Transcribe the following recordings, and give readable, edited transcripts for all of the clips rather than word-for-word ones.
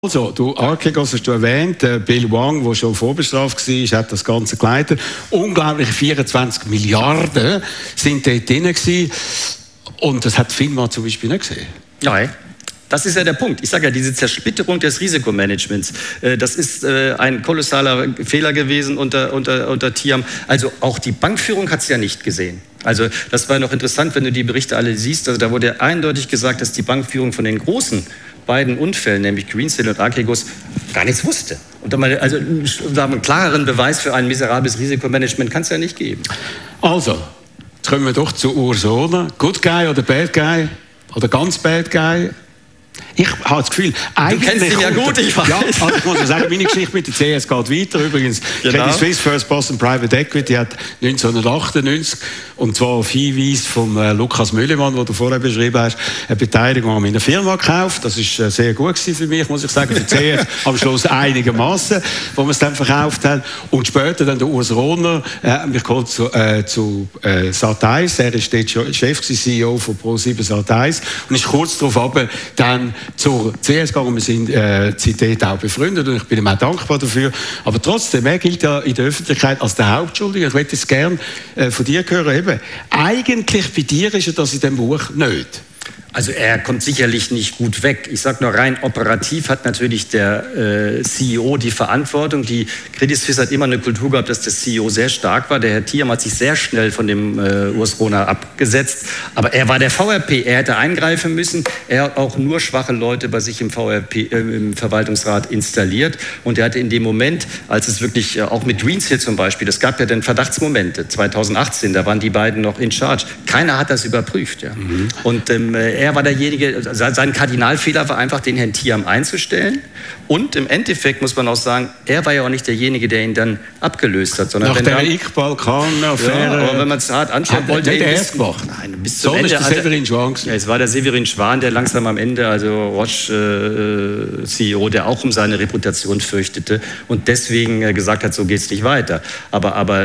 Also, du Archegos hast du erwähnt, Bill Wang, der schon vorbestraft war, hat das Ganze geleitet. Unglaubliche 24 Milliarden sind dort drin gewesen. Und das hat FINMA zum Beispiel nicht gesehen. Nein. Das ist ja der Punkt. Ich sage ja, diese Zersplitterung des Risikomanagements, das ist ein kolossaler Fehler gewesen unter Thiam. Also auch die Bankführung hat es ja nicht gesehen. Also das war noch interessant, wenn du die Berichte alle siehst. Also da wurde eindeutig gesagt, dass die Bankführung von den großen beiden Unfällen, nämlich Greensill und Archegos, gar nichts wusste. Und also einen klareren Beweis für ein miserables Risikomanagement kann es ja nicht geben. Also, jetzt kommen wir doch zu Ursona. Good Guy oder Bad Guy? Oder ganz Bad Guy? Ich habe das Gefühl, eigentlich... Du kennst ihn ja gut, ich weiß. Ja, also ich muss ja sagen, meine Geschichte mit der CS geht weiter. Übrigens, genau. Credit Suisse First Boston Private Equity hat 1998, und zwar auf Hinweis von Lukas Müllemann, den du vorher beschrieben hast, eine Beteiligung an meiner Firma gekauft. Das war sehr gut für mich, muss ich sagen. Für CS am Schluss einigermaßen, wo wir es dann verkauft haben. Und später dann der Urs Rohner mich geholt zu Sat.1. Er ist dort Chef, CEO von Pro7 Sat.1 und ist kurz darauf aber dann zur CS gegangen. Wir sind seitdem auch befreundet und ich bin ihm auch dankbar dafür. Aber trotzdem, er gilt ja in der Öffentlichkeit als der Hauptschuldige. Ich möchte es gerne von dir hören. Eben, eigentlich bei dir ist ja das in diesem Buch nicht. Also er kommt sicherlich nicht gut weg. Ich sage nur, rein operativ hat natürlich der CEO die Verantwortung. Die Credit Suisse hat immer eine Kultur gehabt, dass der CEO sehr stark war. Der Herr Thiam hat sich sehr schnell von dem Urs Rohner abgesetzt. Aber er war der VRP, er hätte eingreifen müssen. Er hat auch nur schwache Leute bei sich im VRP, im Verwaltungsrat installiert. Und er hatte in dem Moment, als es wirklich, auch mit Greensill zum Beispiel, es gab ja dann Verdachtsmomente, 2018, da waren die beiden noch in charge. Keiner hat das überprüft. Ja. Mhm. Und er war derjenige, sein Kardinalfehler war einfach, den Herrn Thiam einzustellen. Und im Endeffekt muss man auch sagen, er war ja auch nicht derjenige, der ihn dann abgelöst hat. Sondern nach der Iqbal-Khan-Affäre. Ja, aber wenn man es hart anschaut, wollte er erst gemacht. Nein, bis zum Ende. Ist der Severin Schwan. Ja, es war der Severin Schwan, der langsam am Ende, also Roche CEO, der auch um seine Reputation fürchtete und deswegen gesagt hat, so geht es nicht weiter. Aber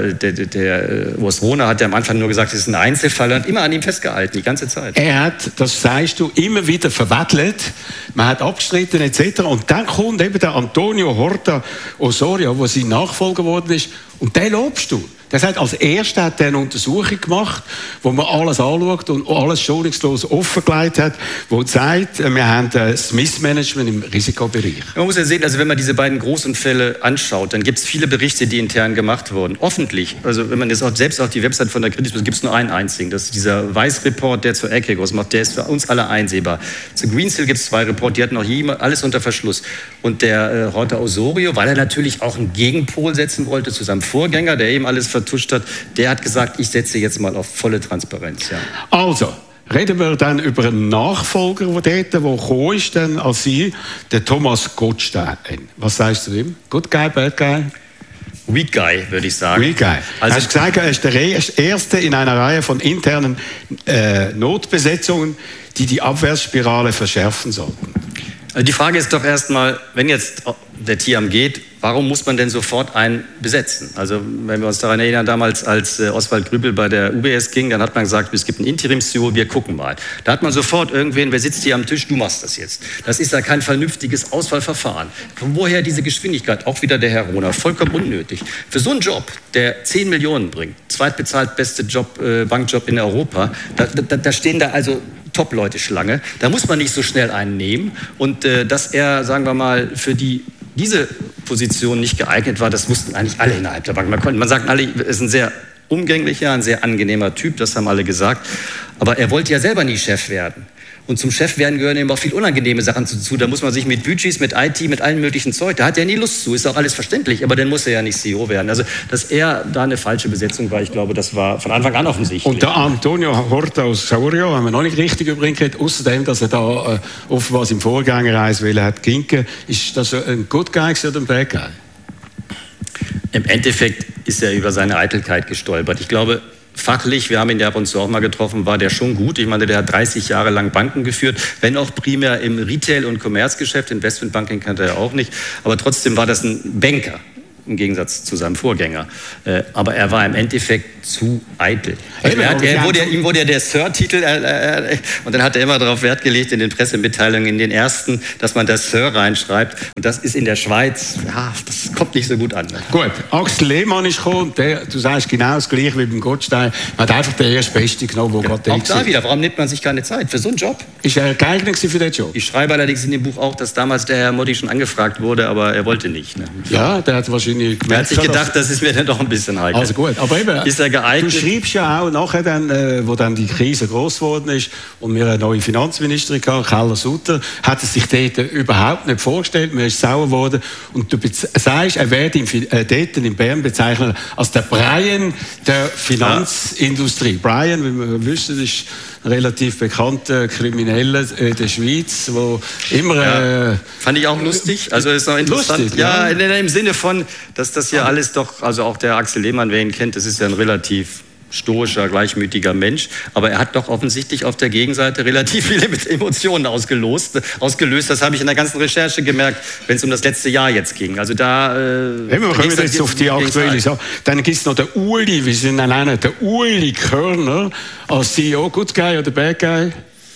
der Urs Rohner hat ja am Anfang nur gesagt, es ist ein Einzelfall und immer an ihm festgehalten, die ganze Zeit. Er hat, das sagst du, immer wieder verwettelt. Man hat abgestritten etc. Und dann kommt eben der Antonio Horta Osorio, der sein Nachfolger geworden ist. Und den lobst du. Der sagt, als Erster hat er eine Untersuchung gemacht, wo man alles anschaut und alles schonungslos offengelegt hat, wo zeigt, wir haben das Missmanagement im Risikobereich. Man muss ja sehen, also wenn man diese beiden Großunfälle anschaut, dann gibt es viele Berichte, die intern gemacht wurden. Öffentlich. Also wenn man das auch selbst auf die Website von der Credit Suisse, gibt es nur einen einzigen. Das ist dieser Weiss-Report, der zu Archegos macht, der ist für uns alle einsehbar. Zu Greensill gibt es 2 Reports, die hatten noch alles unter Verschluss. Und der Horta Osorio, weil er natürlich auch einen Gegenpol setzen wollte zu seinem Vorgänger, der eben alles vertuscht hat, der hat gesagt, ich setze jetzt mal auf volle Transparenz. Ja. Also, reden wir dann über einen Nachfolger, der gekommen ist, dann als Sie, der Thomas Gottstein. Was sagst du ihm? Good Guy, Bad Guy? Weak Guy, würde ich sagen. Weak Guy. Also, hast gesagt, er ist der Erste in einer Reihe von internen Notbesetzungen, die Abwärtsspirale verschärfen sollten. Also die Frage ist doch erstmal, wenn jetzt der Thiam geht, warum muss man denn sofort einen besetzen? Also wenn wir uns daran erinnern, damals als Oswald Grübel bei der UBS ging, dann hat man gesagt, es gibt einen Interims-CEO, wir gucken mal. Da hat man sofort irgendwen, wer sitzt hier am Tisch, du machst das jetzt. Das ist ja kein vernünftiges Auswahlverfahren. Von woher diese Geschwindigkeit? Auch wieder der Herr Rohner, vollkommen unnötig. Für so einen Job, der 10 Millionen bringt, zweitbezahlt beste Bankjob in Europa, da stehen da also Top-Leute Schlange. Da muss man nicht so schnell einen nehmen. Und dass er, sagen wir mal, für diese Position nicht geeignet war, das wussten eigentlich alle innerhalb der Bank. Man sagt alle, er ist ein sehr umgänglicher, ein sehr angenehmer Typ, das haben alle gesagt. Aber er wollte ja selber nie Chef werden. Und zum Chef werden gehören eben auch viel unangenehme Sachen zu. Da muss man sich mit Budgets, mit IT, mit allen möglichen Zeug, da hat er nie Lust zu, ist auch alles verständlich, aber dann muss er ja nicht CEO werden. Also, dass er da eine falsche Besetzung war, ich glaube, das war von Anfang an offensichtlich. Und der Antonio Horta Osorio haben wir noch nicht richtig überbringt, außerdem, dass er da offenbar im Vorgängereis hat Ginke. Ist das ein Good Guy oder ein Bad Guy? Im Endeffekt ist er über seine Eitelkeit gestolpert. Ich glaube, fachlich, wir haben ihn ja ab und zu auch mal getroffen, war der schon gut. Ich meine, der hat 30 Jahre lang Banken geführt, wenn auch primär im Retail- und Commerzgeschäft. Investmentbanking kannte er auch nicht. Aber trotzdem war das ein Banker. im Gegensatz zu seinem Vorgänger. Aber er war im Endeffekt zu eitel. Also ihm wurde ja der Sir-Titel und dann hat er immer darauf Wert gelegt in den Pressemitteilungen, in den ersten, dass man das Sir reinschreibt. Und das ist in der Schweiz, ja, das kommt nicht so gut an. Ne? Gut, Axel Lehmann ist gekommen, du sagst genau das Gleiche wie beim Gottstein. Man hat einfach den Erstbesten genommen, der gerade auch da wieder, warum nimmt man sich keine Zeit für so einen Job? Ist er geeignet für den Job? Ich schreibe allerdings in dem Buch auch, dass damals der Herr Modi schon angefragt wurde, aber er wollte nicht. Ne? Ja, der hat wahrscheinlich gemerkt. Er hat sich gedacht, das ist mir dann doch ein bisschen heikel. Also gut, aber eben, ist er geeignet? Du schreibst ja auch nachher, dann, wo dann die Krise groß geworden ist und wir eine neue Finanzministerin hatten, Keller-Sutter, hat er sich dort überhaupt nicht vorgestellt, man ist sauer geworden und du sagst, er werde dort in Bern bezeichnet als der Brian der Finanzindustrie. Ja. Brian, wie wir wissen, ist ein relativ bekannter Krimineller in der Schweiz, wo immer... fand ich auch lustig, also ist noch interessant. Lustig, ja, im Sinne von, dass das ja alles doch, also auch der Axel Lehmann, wer ihn kennt, das ist ja ein relativ stoischer, gleichmütiger Mensch, aber er hat doch offensichtlich auf der Gegenseite relativ viele Emotionen ausgelöst. Das habe ich in der ganzen Recherche gemerkt, wenn es um das letzte Jahr jetzt ging. Also da... wir kommen jetzt auf die aktuelle Sache. Dann gibt es noch den Uli, wir sind alleine, der Uli Körner als CEO, Good Guy oder Bad Guy?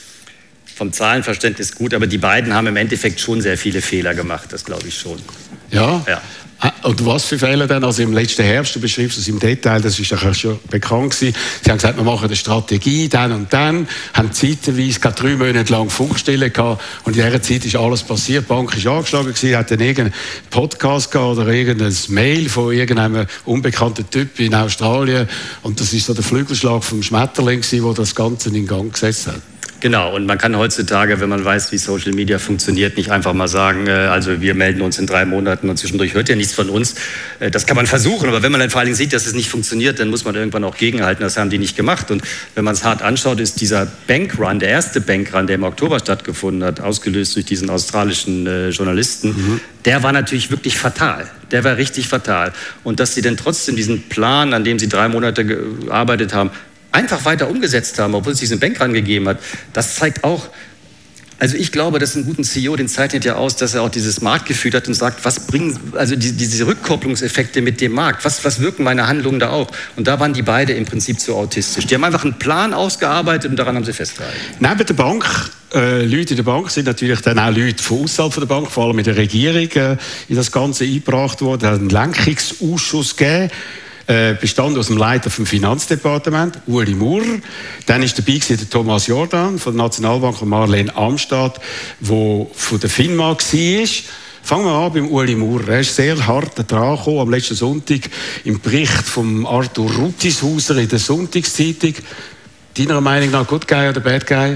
Vom Zahlenverständnis gut, aber die beiden haben im Endeffekt schon sehr viele Fehler gemacht, das glaube ich schon. Ja? Und was für Fehler denn? Also im letzten Herbst, du beschreibst es im Detail, das ist ja schon bekannt gewesen. Sie haben gesagt, wir machen eine Strategie, dann und dann, haben zeitweise gerade 3 Monate lang Funkstille gehabt und in dieser Zeit ist alles passiert. Die Bank ist angeschlagen gewesen, hat dann irgendeinen Podcast gehabt oder irgendein Mail von irgendeinem unbekannten Typ in Australien und das ist so der Flügelschlag vom Schmetterling gewesen, der das Ganze in Gang gesetzt hat. Genau, und man kann heutzutage, wenn man weiß, wie Social Media funktioniert, nicht einfach mal sagen, also wir melden uns in 3 Monaten und zwischendurch hört ihr nichts von uns. Das kann man versuchen, aber wenn man dann vor allen Dingen sieht, dass es nicht funktioniert, dann muss man irgendwann auch gegenhalten. Das haben die nicht gemacht. Und wenn man es hart anschaut, ist dieser Bankrun, der erste Bankrun, der im Oktober stattgefunden hat, ausgelöst durch diesen australischen Journalisten, der war natürlich wirklich fatal. Der war richtig fatal. Und dass sie dann trotzdem diesen Plan, an dem sie 3 Monate gearbeitet haben, einfach weiter umgesetzt haben, obwohl es diesen Bankrun gegeben hat, das zeigt auch, also ich glaube, dass ein guter CEO, den zeichnet ja aus, dass er auch dieses Marktgefühl hat und sagt, was bringen, also diese Rückkopplungseffekte mit dem Markt, was wirken meine Handlungen da auch? Und da waren die beide im Prinzip zu autistisch. Die haben einfach einen Plan ausgearbeitet und daran haben sie festgehalten. Neben der Bank, Leute in der Bank sind natürlich dann auch Leute von außerhalb der Bank, vor allem in der Regierung, in das Ganze eingebracht worden. Es hat einen Lenkungsausschuss gegeben, bestand aus dem Leiter vom Finanzdepartement, Ueli Maurer. Dann war dabei der Thomas Jordan von der Nationalbank und Marlene Amstad, der von der FINMA war. Fangen wir an beim Ueli Maurer. Er ist sehr hart dran gekommen am letzten Sonntag im Bericht von Arthur Rutishauser in der Sonntagszeitung. Deiner Meinung nach Good Guy oder Bad Guy?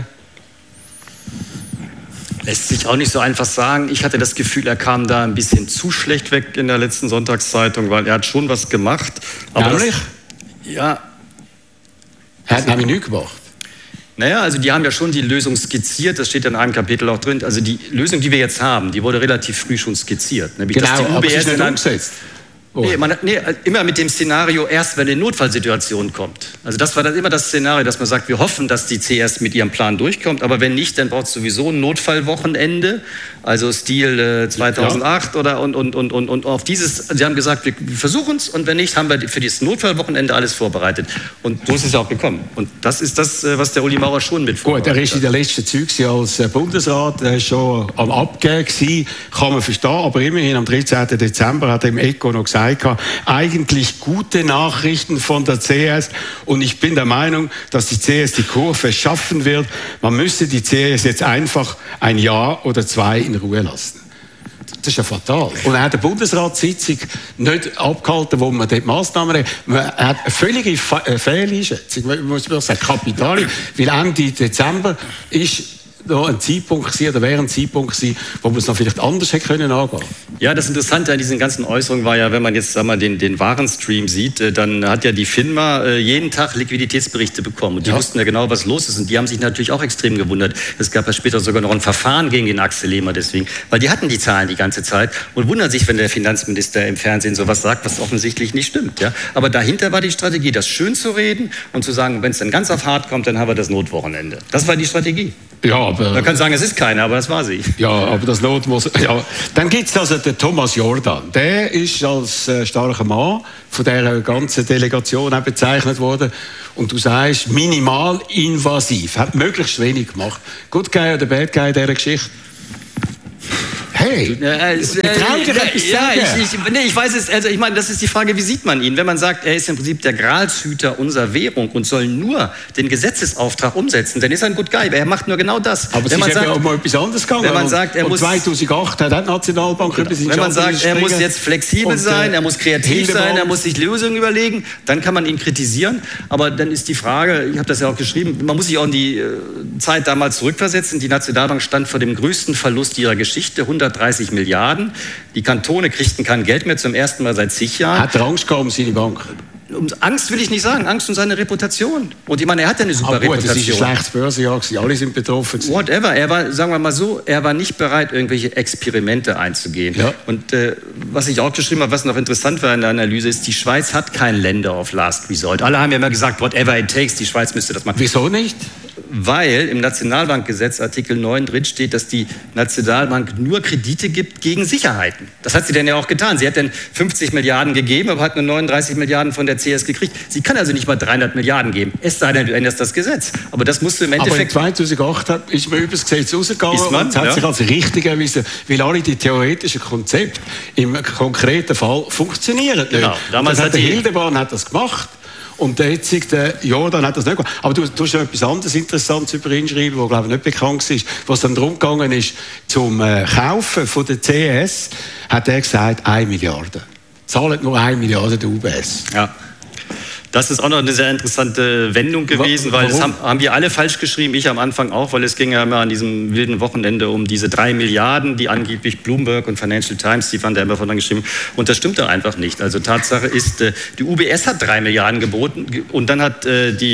Lässt sich auch nicht so einfach sagen. Ich hatte das Gefühl, er kam da ein bisschen zu schlecht weg in der letzten Sonntagszeitung, weil er hat schon was gemacht. Aber nämlich? Ja. Er hat nämlich nichts gemacht. Naja, also die haben ja schon die Lösung skizziert, das steht ja in einem Kapitel auch drin. Also die Lösung, die wir jetzt haben, die wurde relativ früh schon skizziert. Nämlich, genau, dass die UBS aber sie ist nicht umgesetzt. Oh. Nee, immer mit dem Szenario, erst wenn eine Notfallsituation kommt. Also das war dann immer das Szenario, dass man sagt, wir hoffen, dass die CS mit ihrem Plan durchkommt, aber wenn nicht, dann braucht es sowieso ein Notfallwochenende, also Stil 2008 oder und auf dieses, sie haben gesagt, wir versuchen es und wenn nicht, haben wir für dieses Notfallwochenende alles vorbereitet. Und so ist es ja auch gekommen. Und das ist das, was der Uli Maurer schon mit vorbereitet hat. Gut, er ist in der letzten Zeit als Bundesrat schon am Abgeben gewesen, kann man verstehen, aber immerhin am 13. Dezember hat er im ECO noch gesagt, eigentlich gute Nachrichten von der CS und ich bin der Meinung, dass die CS die Kurve schaffen wird. Man müsste die CS jetzt einfach 1 Jahr oder 2 in Ruhe lassen. Das ist ja fatal. Und er hat eine Bundesratssitzung nicht abgehalten, wo man dort Massnahmen hat. Man hat eine völlige Fehleinschätzung, muss man sagen, Kapital, weil Ende Dezember ist noch ein Zeitpunkt gewesen, oder wäre ein Zeitpunkt gewesen, wo man es noch vielleicht anders hätte können angehen. Ja, das Interessante an diesen ganzen Äußerungen war ja, wenn man jetzt den Warenstream sieht, dann hat ja die FINMA jeden Tag Liquiditätsberichte bekommen. Und die wussten ja genau, was los ist. Und die haben sich natürlich auch extrem gewundert. Es gab ja später sogar noch ein Verfahren gegen den Axel Lehmann deswegen, weil die hatten die Zahlen die ganze Zeit und wundern sich, wenn der Finanzminister im Fernsehen sowas sagt, was offensichtlich nicht stimmt. Ja? Aber dahinter war die Strategie, das schön zu reden und zu sagen, wenn es dann ganz auf hart kommt, dann haben wir das Notwochenende. Das war die Strategie. Ja, aber... Man kann sagen, es ist keine, aber das war sie. Ja, aber das Not muss... Ja. Dann gibt es also den Thomas Jordan. Der ist als starker Mann von dieser ganzen Delegation auch bezeichnet worden. Und du sagst, minimal invasiv. Hat möglichst wenig gemacht. Good guy oder bad guy in dieser Geschichte? Hey, ich weiß es, also ich meine, das ist die Frage, wie sieht man ihn? Wenn man sagt, er ist im Prinzip der Gralshüter unserer Währung und soll nur den Gesetzesauftrag umsetzen, dann ist er ein Good Guy, er macht nur genau das. Aber es ist ja auch mal etwas anderes gegangen. Wenn man sagt, er muss, 2008 hat die Nationalbank etwas in Wenn man sagt, er muss jetzt flexibel sein, er muss kreativ sein, er muss sich Lösungen überlegen, dann kann man ihn kritisieren. Aber dann ist die Frage, ich habe das ja auch geschrieben, man muss sich auch in die Zeit damals zurückversetzen. Die Nationalbank stand vor dem größten Verlust ihrer Geschichte, 130 Milliarden. Die Kantone kriegten kein Geld mehr zum ersten Mal seit zig Jahren. Hat er Angst gehabt um seine Bank? Angst will ich nicht sagen, Angst um seine Reputation. Und ich meine, er hat ja eine super Reputation. Das ist ein schlechtes Börsenjahr, alle sind betroffen. Whatever, er war, sagen wir mal so, er war nicht bereit, irgendwelche Experimente einzugehen. Ja. Und was ich auch geschrieben habe, was noch interessant war in der Analyse, ist, die Schweiz hat kein Lender of Last Resort. Alle haben ja immer gesagt, whatever it takes, die Schweiz müsste das machen. Wieso nicht? Weil im Nationalbankgesetz Artikel 9 drin steht, dass die Nationalbank nur Kredite gibt gegen Sicherheiten. Das hat sie dann ja auch getan. Sie hat dann 50 Milliarden gegeben, aber hat nur 39 Milliarden von der CS gekriegt. Sie kann also nicht mal 300 Milliarden geben. Es sei denn, du änderst das Gesetz. Aber das musst du im Endeffekt... Aber in 2008 ist man über das Gesetz rausgegangen und es hat sich als richtig erwiesen, weil alle die theoretischen Konzepte im konkreten Fall funktionieren. Genau. Damals hat der Hildebrand hat das gemacht. Und der jetzige Jordan hat das nicht gemacht. Aber du hast noch etwas anderes Interessantes über ihn geschrieben, das, glaube ich, nicht bekannt ist. Was dann darum gegangen ist, zum Kaufen von der CS, hat er gesagt, 1 Milliarde. Zahlt nur 1 Milliarde der UBS. Ja. Das ist auch noch eine sehr interessante Wendung gewesen, weil das haben wir alle falsch geschrieben, ich am Anfang auch, weil es ging ja immer an diesem wilden Wochenende um diese 3 Milliarden, die angeblich Bloomberg und Financial Times, die waren da immer von dann geschrieben. Und das stimmt da einfach nicht. Also Tatsache ist, die UBS hat 3 Milliarden geboten und dann hat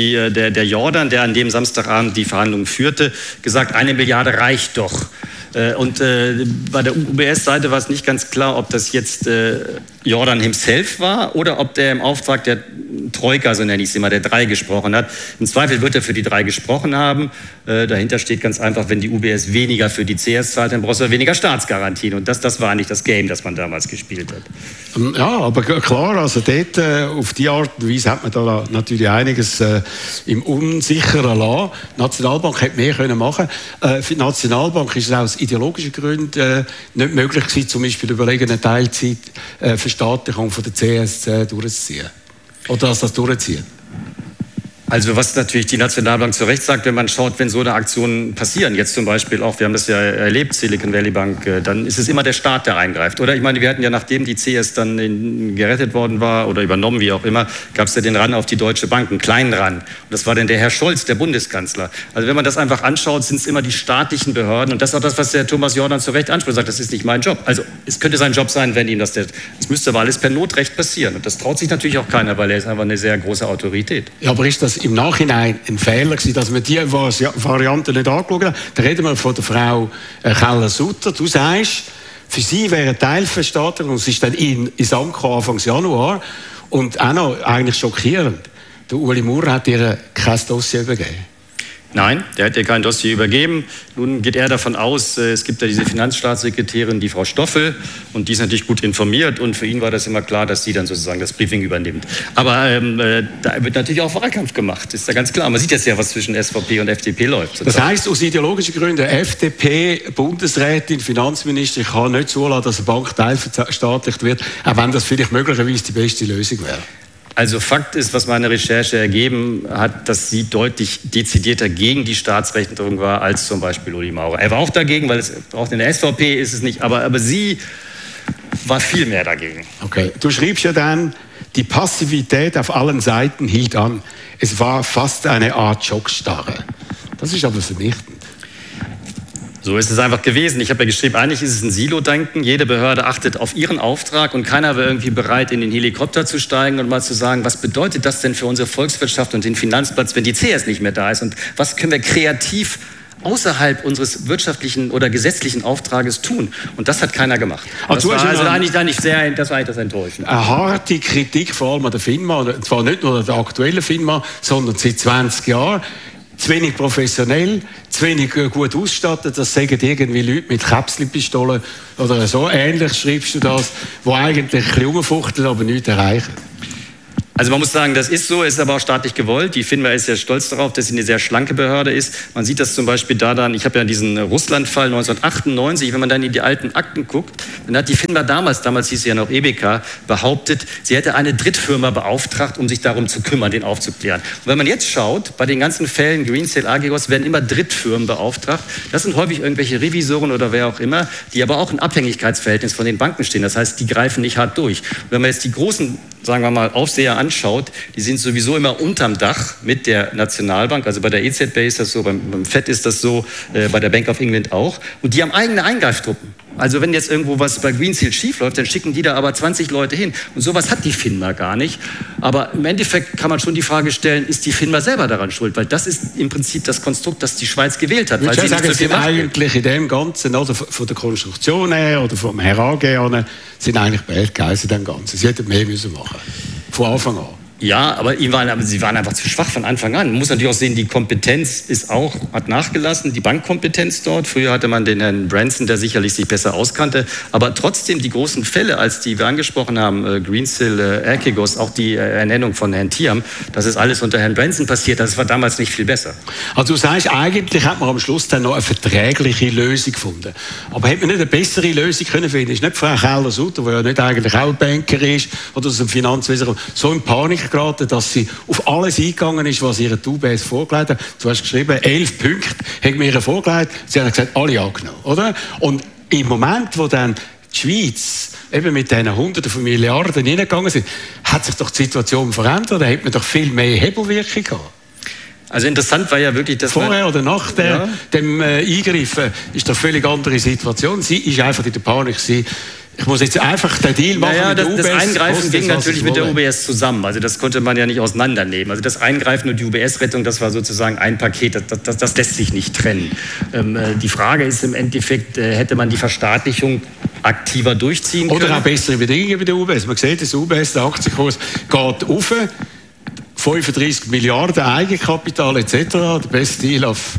der Jordan, der an dem Samstagabend die Verhandlungen führte, gesagt, 1 Milliarde reicht doch. Und bei der UBS-Seite war es nicht ganz klar, ob das jetzt Jordan himself war oder ob der im Auftrag der Troika, so nenne ich sie mal, der 3 gesprochen hat. Im Zweifel wird er für die 3 gesprochen haben. Dahinter steht ganz einfach, wenn die UBS weniger für die CS zahlt, dann brauchst du weniger Staatsgarantien. Und das war eigentlich das Game, das man damals gespielt hat. Ja, aber klar, also dort auf die Art und Weise hat man da natürlich einiges im Unsicheren lassen. Die Nationalbank hätte mehr können machen. Für die Nationalbank ist es aus ideologischen Gründen nicht möglich gewesen, zum Beispiel überlegen, eine Teilzeitverstaatlichung von der CS durchzuziehen. Oder dass das durchziehen. Also was natürlich die Nationalbank zu Recht sagt, wenn man schaut, wenn so eine Aktion passieren, jetzt zum Beispiel auch, wir haben das ja erlebt, Silicon Valley Bank, dann ist es immer der Staat, der eingreift. Oder ich meine, wir hatten ja, nachdem die CS dann gerettet worden war oder übernommen, wie auch immer, gab es ja den Run auf die Deutsche Bank, einen kleinen Run. Und das war dann der Herr Scholz, der Bundeskanzler. Also wenn man das einfach anschaut, sind es immer die staatlichen Behörden. Und das ist auch das, was der Thomas Jordan zu Recht anspricht, sagt, das ist nicht mein Job. Also es könnte sein Job sein, wenn ihm das müsste aber alles per Notrecht passieren. Und das traut sich natürlich auch keiner, weil er ist einfach eine sehr große Autorität. Ja, aber ist das im Nachhinein ein Fehler gewesen, dass man diese Variante nicht angeschaut hat? Da reden wir von der Frau Keller-Sutter. Du sagst, für sie wäre Teilverstaatlichung, und es ist dann ins Amt gekommen, Anfang Januar, und auch noch eigentlich schockierend. Der Ueli Maurer hat ihr kein Dossier übergeben. Nein, der hat ja kein Dossier übergeben. Nun geht er davon aus, es gibt ja diese Finanzstaatssekretärin, die Frau Stoffel, und die ist natürlich gut informiert, und für ihn war das immer klar, dass sie dann sozusagen das Briefing übernimmt. Aber da wird natürlich auch Wahlkampf gemacht, ist ja ganz klar. Man sieht jetzt ja, was zwischen SVP und FDP läuft. Das heisst, aus ideologischen Gründen, FDP-Bundesrätin, Finanzminister, ich kann nicht zulassen, dass eine Bank teilverstaatlicht wird, auch wenn das vielleicht möglicherweise die beste Lösung wäre. Also Fakt ist, was meine Recherche ergeben hat, dass sie deutlich dezidierter gegen die Staatsrechnung war als zum Beispiel Ueli Maurer. Er war auch dagegen, weil es auch in der SVP ist es nicht, aber sie war viel mehr dagegen. Okay, du schriebst ja dann, die Passivität auf allen Seiten hielt an. Es war fast eine Art Schockstarre. Das ist aber vernichtend. So ist es einfach gewesen. Ich habe ja geschrieben, eigentlich ist es ein Silo-Denken. Jede Behörde achtet auf ihren Auftrag und keiner war irgendwie bereit, in den Helikopter zu steigen und mal zu sagen, was bedeutet das denn für unsere Volkswirtschaft und den Finanzplatz, wenn die CS nicht mehr da ist? Und was können wir kreativ außerhalb unseres wirtschaftlichen oder gesetzlichen Auftrages tun? Und das hat keiner gemacht. Das war also eigentlich das Enttäuschende. Eine harte Kritik vor allem an der FINMA, und zwar nicht nur an der aktuellen FINMA, sondern seit 20 Jahren. zu wenig professionell, zu wenig gut ausgestattet. Das sagen irgendwie Leute mit Käpselpistolen oder so ähnlich, schreibst du das, die eigentlich ein bisschen rumfuchteln, aber nichts erreichen. Also man muss sagen, das ist so, ist aber auch staatlich gewollt. Die FINMA ist sehr stolz darauf, dass sie eine sehr schlanke Behörde ist. Man sieht das zum Beispiel daran, ich habe ja diesen Russland-Fall 1998, wenn man dann in die alten Akten guckt, dann hat die FINMA damals hieß sie ja noch EBK, behauptet, sie hätte eine Drittfirma beauftragt, um sich darum zu kümmern, den aufzuklären. Und wenn man jetzt schaut, bei den ganzen Fällen Greensill, Archegos werden immer Drittfirmen beauftragt. Das sind häufig irgendwelche Revisoren oder wer auch immer, die aber auch in Abhängigkeitsverhältnis von den Banken stehen. Das heißt, die greifen nicht hart durch. Und wenn man jetzt die großen, sagen wir mal, Aufseher anschaut, die sind sowieso immer unterm Dach mit der Nationalbank. Also bei der EZB ist das so, beim FED ist das so, bei der Bank of England auch. Und die haben eigene Eingreiftruppen. Also wenn jetzt irgendwo was bei Greensill schief läuft, dann schicken die da aber 20 Leute hin. Und sowas hat die FINMA gar nicht. Aber im Endeffekt kann man schon die Frage stellen, ist die FINMA selber daran schuld? Weil das ist im Prinzip das Konstrukt, das die Schweiz gewählt hat. Weil sie sagen, sind eigentlich in dem Ganzen, oder von der Konstruktion her oder vom Herangehen her, sind eigentlich Bad Guys in dem Ganzen. Sie hätten mehr müssen machen. Von Anfang an. Ja, aber sie waren einfach zu schwach von Anfang an. Man muss natürlich auch sehen, die Kompetenz hat nachgelassen, die Bankkompetenz dort. Früher hatte man den Herrn Branson, der sicherlich sich besser auskannte. Aber trotzdem die großen Fälle, als die wir angesprochen haben, Greensill, Archegos, auch die Ernennung von Herrn Thiam, das ist alles unter Herrn Branson passiert. Das war damals nicht viel besser. Also du sagst, eigentlich hat man am Schluss dann noch eine verträgliche Lösung gefunden. Aber hätte man nicht eine bessere Lösung können finden? Ist nicht Frau Keller-Sutter, die ja nicht eigentlich auch Banker ist oder aus dem Finanzwesen kommt, so in Panik geraten, dass sie auf alles eingegangen ist, was ihre UBS vorgelegt hat. Du hast geschrieben, 11 Punkte haben wir ihr vorgelegt. Sie haben gesagt, alle angenommen, oder? Und im Moment, wo dann die Schweiz eben mit diesen Hunderten von Milliarden hineingegangen sind, hat sich doch die Situation verändert. Da hat man doch viel mehr Hebelwirkung gehabt. Also interessant war ja wirklich, dass vorher oder nach dem Eingreifen ist doch eine völlig andere Situation. Sie ist einfach in der Panik. Ich muss jetzt einfach den Deal machen mit der UBS. Das Eingreifen ging natürlich mit der UBS zusammen. Also das konnte man ja nicht auseinandernehmen. Also das Eingreifen und die UBS-Rettung, das war sozusagen ein Paket. Das lässt sich nicht trennen. Die Frage ist im Endeffekt, hätte man die Verstaatlichung aktiver durchziehen können? Oder auch bessere Bedingungen bei der UBS. Man sieht, das UBS, der Aktienkurs geht rauf. 35 Milliarden Eigenkapital etc. Der beste Deal auf...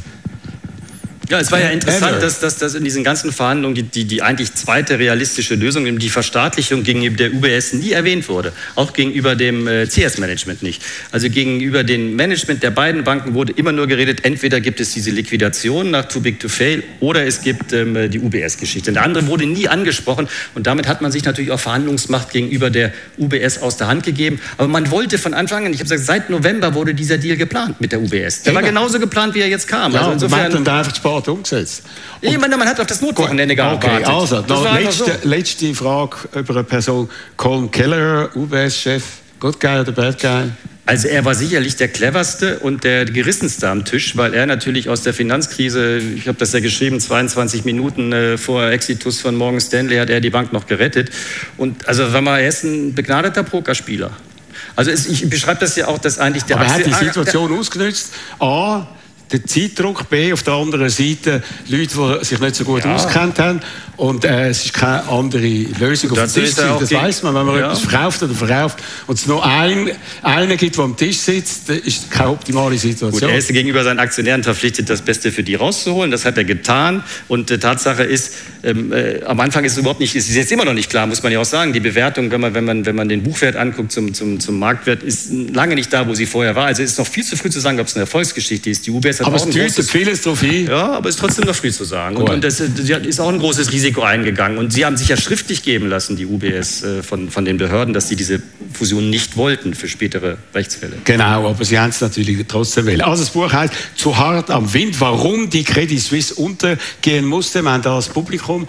Ja, es war ja interessant, dass in diesen ganzen Verhandlungen die eigentlich zweite realistische Lösung, die Verstaatlichung gegenüber der UBS nie erwähnt wurde. Auch gegenüber dem CS-Management nicht. Also gegenüber dem Management der beiden Banken wurde immer nur geredet, entweder gibt es diese Liquidation nach Too Big to Fail oder es gibt die UBS-Geschichte. Der andere wurde nie angesprochen und damit hat man sich natürlich auch Verhandlungsmacht gegenüber der UBS aus der Hand gegeben. Aber man wollte von Anfang an, ich habe gesagt, seit November wurde dieser Deal geplant mit der UBS. Der war genauso geplant, wie er jetzt kam. Ja, also insofern, und einfach spät umgesetzt. Ich meine, man hat auf das Notwochenende gearbeitet. Okay, also, letzte Frage über eine Person. Colm Kelleher, UBS-Chef. Good guy oder bad guy? Also er war sicherlich der cleverste und der gerissenste am Tisch, weil er natürlich aus der Finanzkrise, ich habe das ja geschrieben, 22 Minuten vor Exitus von Morgan Stanley hat er die Bank noch gerettet. Und also er ist ein begnadeter Pokerspieler. Also ich beschreibe das ja auch, dass eigentlich der... Aber er hat die Situation ausgenutzt. A, der Zeitdruck, B, auf der anderen Seite Leute, die sich nicht so gut auskennt haben. Und es ist keine andere Lösung auf dem Tisch. Das weiss man, wenn man etwas verkauft und es nur einen gibt, der am Tisch sitzt, ist keine optimale Situation. Gut, er ist gegenüber seinen Aktionären verpflichtet, das Beste für die rauszuholen. Das hat er getan. Und Tatsache ist, am Anfang ist es überhaupt nicht, ist jetzt immer noch nicht klar, muss man ja auch sagen. Die Bewertung, wenn man den Buchwert anguckt zum Marktwert, ist lange nicht da, wo sie vorher war. Also es ist noch viel zu früh zu sagen, ob es eine Erfolgsgeschichte ist. Die UBS hat aber es tütet vieles drauf hin. Ja, aber es ist trotzdem noch früh zu sagen. Und das ist auch ein großes Risiko eingegangen. Und sie haben sich ja schriftlich geben lassen, die UBS, von den Behörden, dass sie diese Fusion nicht wollten für spätere Rechtsfälle. Genau, aber sie haben es natürlich trotzdem wollen. Also das Buch heißt «Zu hart am Wind», warum die Credit Suisse untergehen musste. Wir haben da das Publikum.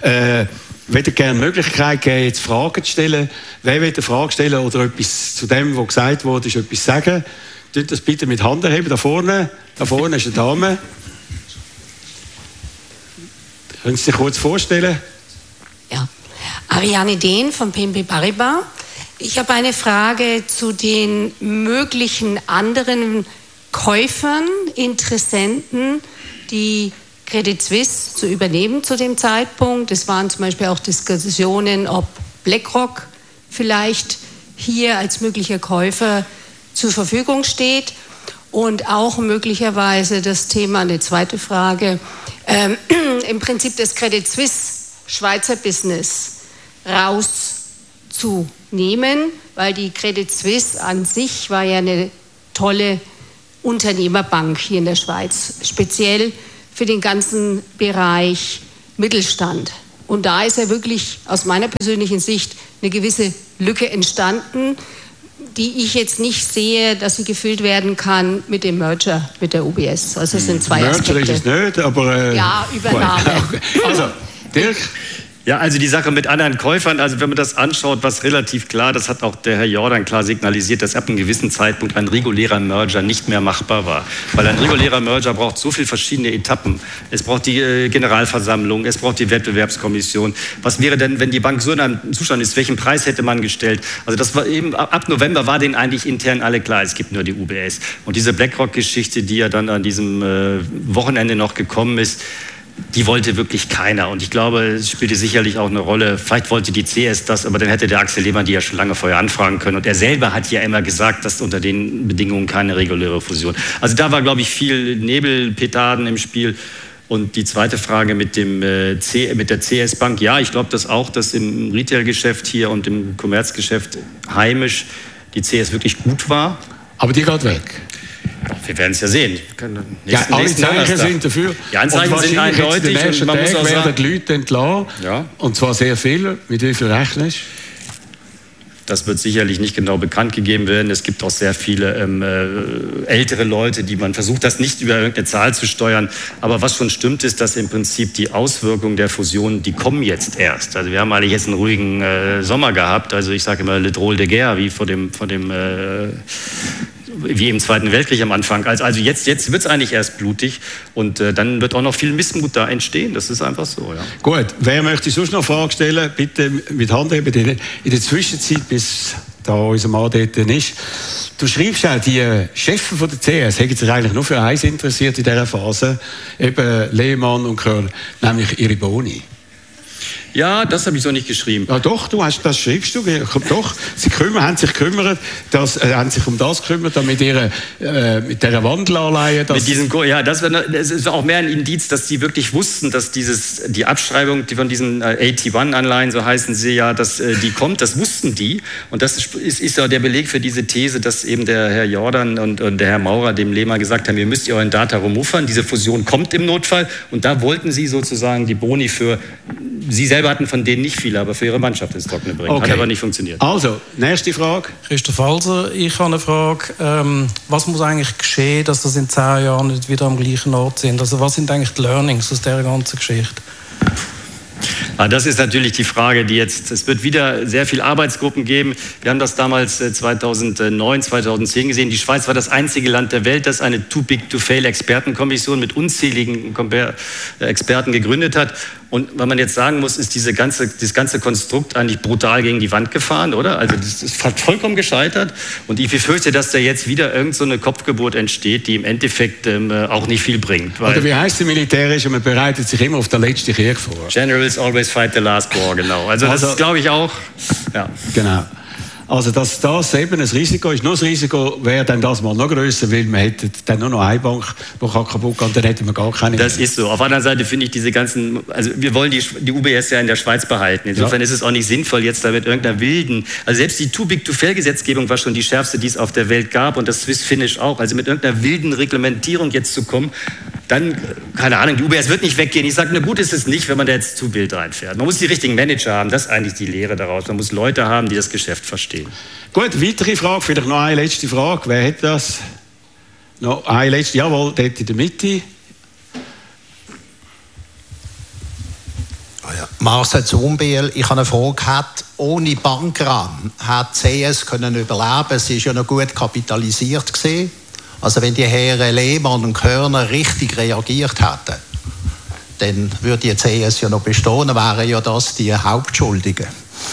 Ich würde gerne die Möglichkeit geben, jetzt Fragen zu stellen. Wer will eine Frage stellen oder etwas zu dem, was gesagt wurde, ist etwas sagen? Tut das bitte mit Hand erheben. Da vorne ist eine Dame. Können Sie sich kurz vorstellen? Ja, Ariane Dehn von BNP Paribas. Ich habe eine Frage zu den möglichen anderen Käufern, Interessenten, die Credit Suisse zu übernehmen zu dem Zeitpunkt. Es waren zum Beispiel auch Diskussionen, ob BlackRock vielleicht hier als möglicher Käufer zur Verfügung steht. und auch möglicherweise das Thema, eine zweite Frage, im Prinzip das Credit Suisse Schweizer Business rauszunehmen, weil die Credit Suisse an sich war ja eine tolle Unternehmerbank hier in der Schweiz, speziell für den ganzen Bereich Mittelstand. Und da ist ja wirklich aus meiner persönlichen Sicht eine gewisse Lücke entstanden, die ich jetzt nicht sehe, dass sie gefüllt werden kann mit dem Merger mit der UBS. Also es sind zwei Aspekte. Merger ist es nicht, aber... ja, Übernahme. Also, Dirk? Ja, also die Sache mit anderen Käufern, also wenn man das anschaut, was relativ klar, das hat auch der Herr Jordan klar signalisiert, dass ab einem gewissen Zeitpunkt ein regulärer Merger nicht mehr machbar war. Weil ein regulärer Merger braucht so viele verschiedene Etappen. Es braucht die Generalversammlung, es braucht die Wettbewerbskommission. Was wäre denn, wenn die Bank so in einem Zustand ist, welchen Preis hätte man gestellt? Also das war eben, ab November war denen eigentlich intern alle klar, es gibt nur die UBS. Und diese BlackRock-Geschichte, die ja dann an diesem Wochenende noch gekommen ist, die wollte wirklich keiner. Und ich glaube, es spielte sicherlich auch eine Rolle. Vielleicht wollte die CS das, aber dann hätte der Axel Lehmann die ja schon lange vorher anfragen können. Und er selber hat ja immer gesagt, dass unter den Bedingungen keine reguläre Fusion. Also da war, glaube ich, viel Nebelpetarden im Spiel. Und die zweite Frage mit der CS Bank. Ja, ich glaube das auch, dass im Retail-Geschäft hier und im Kommerzgeschäft heimisch die CS wirklich gut war. Aber die geht weg. Wir werden es ja sehen. Alle Zeichen sind dafür. Die Anzeichen sind eindeutig. Und man muss auch sagen, die Leute entlassen. Ja. Und zwar sehr viele. Mit wie viel rechnest du? Das wird sicherlich nicht genau bekannt gegeben werden. Es gibt auch sehr viele ältere Leute, die man versucht, das nicht über irgendeine Zahl zu steuern. Aber was schon stimmt, ist, dass im Prinzip die Auswirkungen der Fusion, die kommen jetzt erst. Also wir haben eigentlich jetzt einen ruhigen Sommer gehabt. Also ich sage immer le drôle de guerre, wie im Zweiten Weltkrieg am Anfang. Also jetzt wird es eigentlich erst blutig und dann wird auch noch viel Missmut da entstehen. Das ist einfach so, ja. Gut, wer möchte sonst noch Fragen stellen? Bitte mit Hand heben. In der Zwischenzeit, bis da unser Mann dort ist. Du schreibst auch, die Chefs von der CS haben sich eigentlich nur für eins interessiert in dieser Phase, eben Lehmann und Körner, nämlich ihre Boni. Ja, das habe ich so nicht geschrieben. Ja, doch, das schreibst du. Doch, sie haben sich gekümmert, haben sich um das gekümmert, mit dieser Wandelanleihe. Mit diesen, ja, das ist auch mehr ein Indiz, dass die wirklich wussten, dass die Abschreibung von diesen AT1-Anleihen, so heißen sie ja, dass die kommt, das wussten die. Und das ist ja der Beleg für diese These, dass eben der Herr Jordan und der Herr Maurer dem Lehmann gesagt haben, ihr müsst euren Data remuffern, diese Fusion kommt im Notfall. Und da wollten sie sozusagen die Boni für... Sie selber hatten von denen nicht viele, aber für ihre Mannschaft ins Trockene bringen. Okay. Hat aber nicht funktioniert. Also, nächste Frage. Christoph Halser, ich habe eine Frage. Was muss eigentlich geschehen, dass das in 10 Jahren nicht wieder am gleichen Ort sind? Also was sind eigentlich die Learnings aus dieser ganzen Geschichte? Das ist natürlich die Frage, es wird wieder sehr viele Arbeitsgruppen geben. Wir haben das damals 2009, 2010 gesehen. Die Schweiz war das einzige Land der Welt, das eine Too-Big-to-Fail-Expertenkommission mit unzähligen Experten gegründet hat. Und was man jetzt sagen muss, ist das ganze Konstrukt eigentlich brutal gegen die Wand gefahren, oder? Also das ist vollkommen gescheitert. Und ich befürchte, dass da jetzt wieder irgend so eine Kopfgeburt entsteht, die im Endeffekt auch nicht viel bringt. Oder wie heißt es militärisch? Man bereitet sich immer auf den letzten Krieg vor. Generals always fight the last war, genau. Also das ist, glaube ich, auch... Ja. Genau. Also, dass das eben ein Risiko ist. Nur das Risiko wäre dann das mal noch grösser, weil man hätte dann nur noch eine Bank, die kaputt geht, dann hätten wir gar keine. Das ist so. Auf der anderen Seite finde ich diese ganzen, also wir wollen die UBS ja in der Schweiz behalten. Insofern ist es auch nicht sinnvoll, jetzt da mit irgendeiner wilden, also selbst die Too-Big-to-Fail-Gesetzgebung war schon die schärfste, die es auf der Welt gab und das Swiss-Finish auch. Also mit irgendeiner wilden Reglementierung jetzt zu kommen, dann, keine Ahnung, die UBS wird nicht weggehen. Ich sage, na gut ist es nicht, wenn man da jetzt zu wild reinfährt. Man muss die richtigen Manager haben, das ist eigentlich die Lehre daraus. Man muss Leute haben, die das Geschäft verstehen. Gut, weitere Frage, vielleicht noch eine letzte Frage. Wer hat das? Noch eine letzte, jawohl, dort in der Mitte. Marcel Zumbiel, ich habe eine Frage gehabt. Ohne Bankrun hat CS können überleben. Sie ist ja noch gut kapitalisiert gewesen. Also wenn die Herren Lehmann und Körner richtig reagiert hätten, dann würde die CS ja noch bestehen, dann wären ja das die Hauptschuldigen.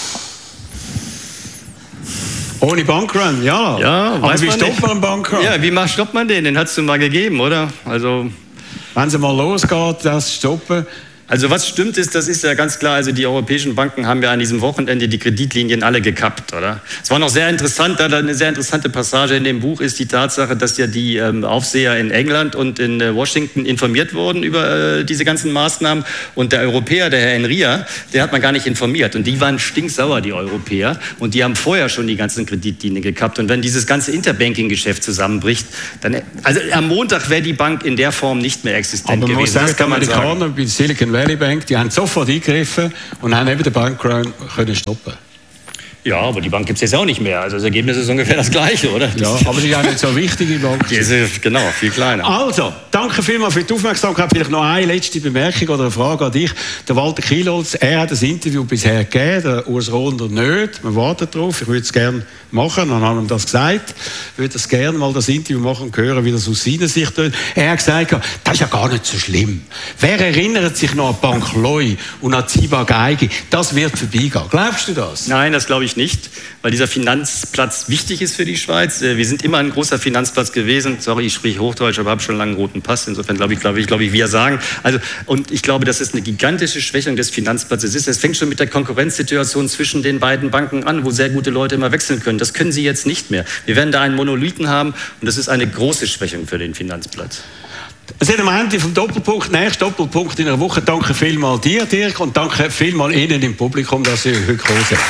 Ohne Bankrun, ja. Aber wie stoppt man einen Bankrun? Ja, wie stoppt man den? Den hat es mal gegeben, oder? Also wenn es mal losgeht, das stoppen. Also was stimmt ist, das ist ja ganz klar, also die europäischen Banken haben ja an diesem Wochenende die Kreditlinien alle gekappt, oder? Es war noch sehr interessant, eine sehr interessante Passage in dem Buch ist die Tatsache, dass ja die Aufseher in England und in Washington informiert wurden über diese ganzen Maßnahmen und der Europäer, der Herr Enria, der hat man gar nicht informiert und die waren stinksauer, die Europäer, und die haben vorher schon die ganzen Kreditlinien gekappt und wenn dieses ganze Interbanking-Geschäft zusammenbricht, dann, also am Montag wäre die Bank in der Form nicht mehr existent gewesen. Muss sagen, das kann man sagen. Bei Silicon Valley Bank, die haben sofort eingegriffen und haben eben den Bankrun können stoppen. Ja, aber die Bank gibt es jetzt auch nicht mehr. Also das Ergebnis ist ungefähr das Gleiche, oder? Ja, aber die ist auch nicht so wichtig im Bank. Genau, viel kleiner. Also, danke vielmals für die Aufmerksamkeit. Vielleicht noch eine letzte Bemerkung oder eine Frage an dich. Der Walter Kielholz, er hat das Interview bisher gegeben, der Urs Rohner nicht. Wir warten darauf. Ich würde es gerne machen, dann haben wir ihm das gesagt. Ich würde das gerne mal das Interview machen und hören, wie das aus seiner Sicht ist. Er hat gesagt, das ist ja gar nicht so schlimm. Wer erinnert sich noch an Bank Leu und an Ziba Geige? Das wird vorbeigehen. Glaubst du das? Nein, das glaube ich nicht, weil dieser Finanzplatz wichtig ist für die Schweiz. Wir sind immer ein großer Finanzplatz gewesen. Sorry, ich spreche Hochdeutsch, aber habe schon lange einen roten Pass. Insofern glaube ich, wir sagen. Also, und ich glaube, dass es eine gigantische Schwächung des Finanzplatzes ist. Es fängt schon mit der Konkurrenzsituation zwischen den beiden Banken an, wo sehr gute Leute immer wechseln können. Das können sie jetzt nicht mehr. Wir werden da einen Monolithen haben und das ist eine große Schwächung für den Finanzplatz. Wir sind am Ende vom Doppelpunkt. Nächster Doppelpunkt in einer Woche. Danke vielmals dir, Dirk, und danke vielmals Ihnen im Publikum, dass Sie heute gekommen sind.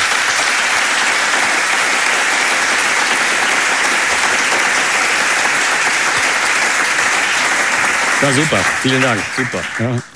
Ja, super. Vielen Dank. Super. Ja.